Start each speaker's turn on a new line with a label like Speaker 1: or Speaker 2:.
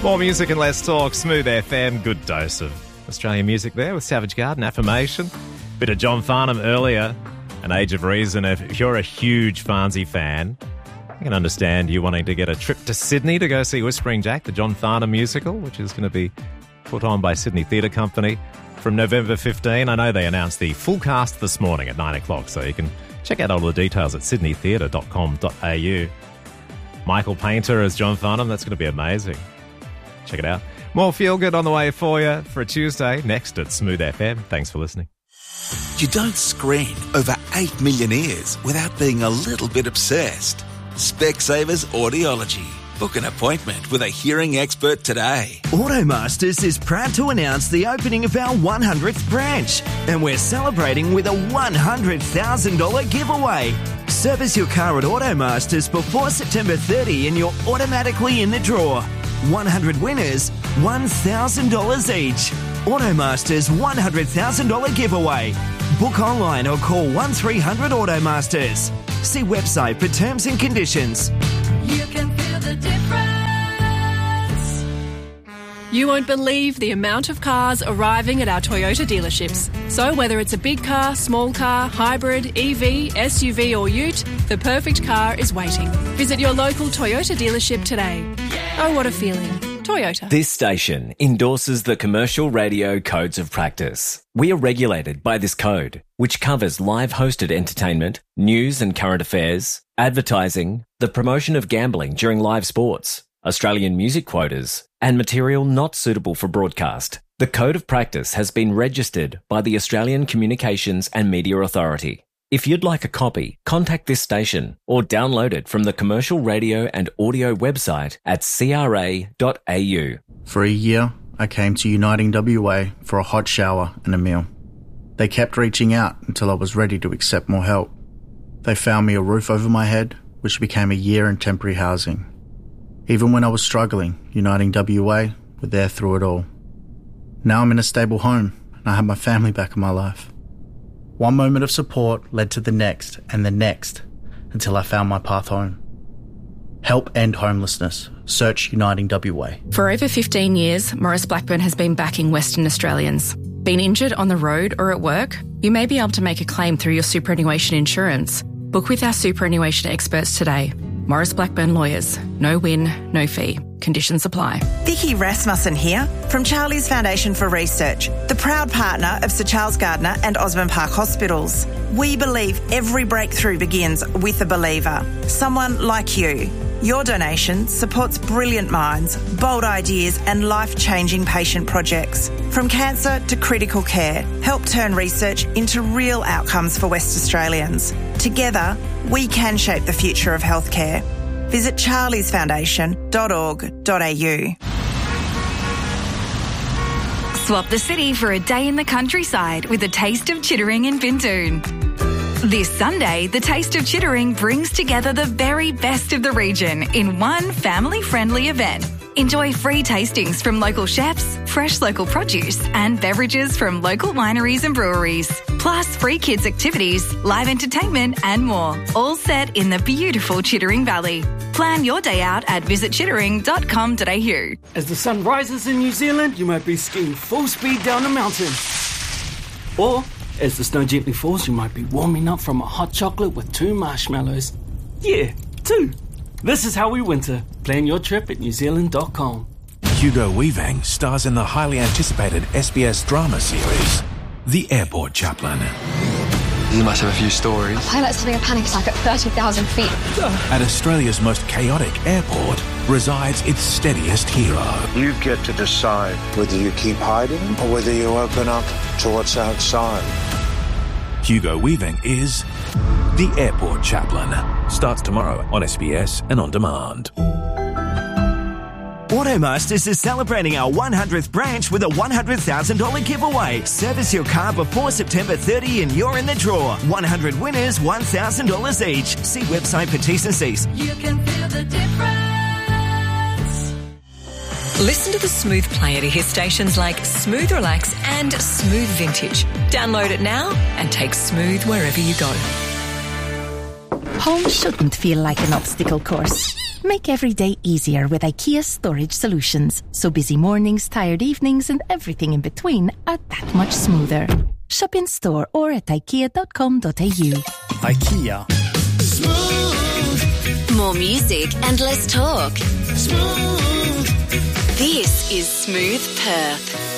Speaker 1: More music and less talk. Smooth FM, good dose of Australian music there with Savage Garden, Affirmation. Bit of John Farnham earlier, An Age of Reason. If you're a huge Farnsey fan, I can understand you wanting to get a trip to Sydney to go see Whispering Jack, the John Farnham musical, which is going to be put on by Sydney Theatre Company from November 15. I know they announced the full cast this morning at 9 o'clock, so you can check out all the details at sydneytheatre.com.au. Michael Painter as John Farnham, that's going to be amazing. Check it out. More Feel Good on the way for you for a Tuesday, next at Smooth FM. Thanks for listening.
Speaker 2: You don't screen over 8 million ears without being a little bit obsessed. Specsavers Audiology. Book an appointment with a hearing expert today.
Speaker 3: Automasters is proud to announce the opening of our 100th branch, and we're celebrating with a $100,000 giveaway. Service your car at Automasters before September 30 and you're automatically in the draw. 100 winners, $1,000 each. Automasters $100,000 giveaway. Book online or call 1300 Automasters. See website for terms and conditions.
Speaker 4: You can feel the difference.
Speaker 5: You won't believe the amount of cars arriving at our Toyota dealerships. So whether it's a big car, small car, hybrid, EV, SUV or ute, the perfect car is waiting. Visit your local Toyota dealership today. Oh, what a feeling. Toyota.
Speaker 6: This station endorses the Commercial Radio Codes of Practice. We are regulated by this code, which covers live hosted entertainment, news and current affairs, advertising, the promotion of gambling during live sports, Australian music quotas, and material not suitable for broadcast. The Code of Practice has been registered by the Australian Communications and Media Authority. If you'd like a copy, contact this station or download it from the Commercial Radio and Audio website at cra.au.
Speaker 7: For a year, I came to Uniting WA for a hot shower and a meal. They kept reaching out until I was ready to accept more help. They found me a roof over my head, which became a year in temporary housing. Even when I was struggling, Uniting WA were there through it all. Now I'm in a stable home and I have my family back in my life. One moment of support led to the next and the next until I found my path home. Help end homelessness. Search Uniting WA.
Speaker 8: For over 15 years, Maurice Blackburn has been backing Western Australians. Been injured on the road or at work? You may be able to make a claim through your superannuation insurance. Book with our superannuation experts today. Maurice Blackburn Lawyers. No win, no fee. Conditions apply.
Speaker 9: Vicky Rasmussen here from Charlie's Foundation for Research, the proud partner of Sir Charles Gardner and Osborne Park Hospitals. We believe every breakthrough begins with a believer, someone like you. Your donation supports brilliant minds, bold ideas and life-changing patient projects. From cancer to critical care, help turn research into real outcomes for West Australians. Together, we can shape the future of healthcare. Visit charliesfoundation.org.au.
Speaker 10: Swap the city for a day in the countryside with a taste of Chittering in Bindoon. This Sunday, the Taste of Chittering brings together the very best of the region in one family-friendly event. Enjoy free tastings from local chefs, fresh local produce and beverages from local wineries and breweries. Plus free kids activities, live entertainment and more. All set in the beautiful Chittering Valley. Plan your day out at visitchittering.com.au.
Speaker 11: As the sun rises in New Zealand, you might be skiing full speed down a mountain. Or, as the snow gently falls, you might be warming up from a hot chocolate with 2 marshmallows. Yeah, 2. This is how we winter. Plan your trip at newzealand.com.
Speaker 12: Hugo Weaving stars in the highly anticipated SBS drama series, The Airport Chaplain.
Speaker 13: You must have a few stories.
Speaker 14: A pilot's having a panic attack at 30,000 feet.
Speaker 12: At Australia's most chaotic airport resides its steadiest hero.
Speaker 15: You get to decide whether you keep hiding or whether you open up to what's outside.
Speaker 12: Hugo Weaving is The Airport Chaplain. Starts tomorrow on SBS and on demand.
Speaker 3: Automasters is celebrating our 100th branch with a $100,000 giveaway. Service your car before September 30 and you're in the draw. 100 winners, $1,000 each. See website for T's and C's.
Speaker 4: You can feel the difference.
Speaker 16: Listen to the Smooth Player to hear stations like Smooth Relax and Smooth Vintage. Download it now and take Smooth wherever you go.
Speaker 17: Home shouldn't feel like an obstacle course. Make every day easier with IKEA storage solutions. So busy mornings, tired evenings, and everything in between are that much smoother. Shop in store or at ikea.com.au.
Speaker 18: IKEA.
Speaker 19: Smooth. More music and less talk. Smooth. This is Smooth Perth.